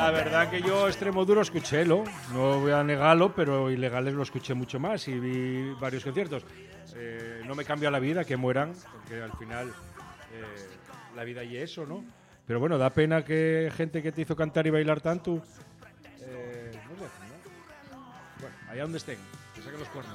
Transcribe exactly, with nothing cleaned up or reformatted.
La verdad que yo extremo duro escuché, ¿lo? No voy a negarlo, pero ilegales lo escuché mucho más y vi varios conciertos. Eh, no me cambia la vida que mueran, porque al final eh, la vida y eso, ¿no? Pero bueno, da pena que gente que te hizo cantar y bailar tanto, eh, no sé, ¿no? Bueno, allá donde estén, que saquen los cuernos.